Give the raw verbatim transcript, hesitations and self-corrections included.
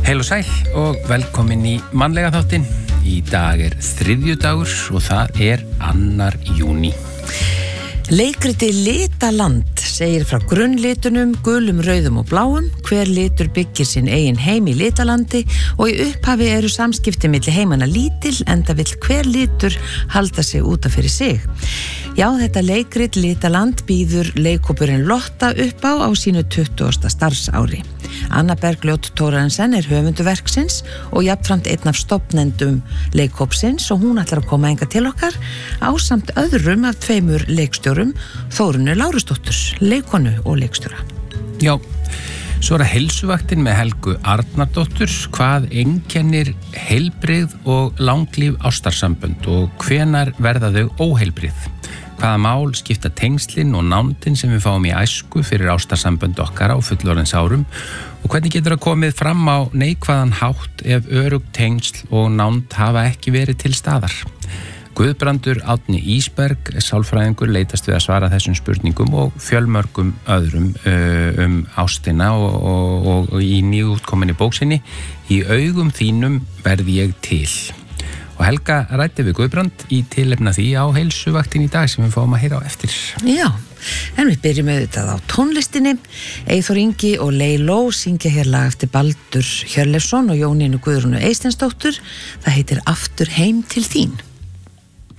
Heil og sæl og velkomin í mannlega þáttinn. Í dag er þriðjudagur og það er annar júní. Leikriti Litaland segir frá grunnlitunum, gulum, rauðum og bláum. Hver litur byggir sinn eigin heim í Litalandi og í upphafi eru samskipti milli heimanna lítil enda vill hver litur halda sig út af fyrir sig. Já, þetta leikrit Litaland býður leikhópurinn Lotta upp á á sínu tuttugasta starfsári. Anna Bergljót Thorstensen er höfundur verksins og jafnframt einn af stofnendum leikhópsins og hún ætlar að koma hingað til okkar ásamt öðrum af tveimur leikstjórum, Þórunni Lárusdóttur, leikkonu og leikstjóra. Já, svo er að heilsuvaktin með Helgu Arnardóttur, hvað einkennir heilbrigð og langlíf ástarsambönd og hvenær verða þau óheilbrigð? Hvaða mál skipta tengslin og nándin sem við fáum í æsku fyrir ástarsambönd okkar á fullorðins árum og hvernig getur það komið fram á neikvæðan hátt ef örugg tengsl og nánd hafa ekki verið til staðar? Guðbrandur Árni Ísberg, sálfræðingur, leitast við að svara þessum spurningum og fjölmörgum öðrum uh, um ástina og, og, og, og í nýútkominni bóksinni Í augum þínum verð ég til. Og Helga ræddi við Guðbrand í tilefna því á heilsuvaktin í dag sem við fáum að heyra á eftir. Já, en við byrjum auðvitað á tónlistinni. Eyþór Ingi og Leiló syngja hér lag eftir Baldur Hjörleifsson og Jónínu Guðrúnu Eysteinsdóttur. Það heitir Aftur heim til þín.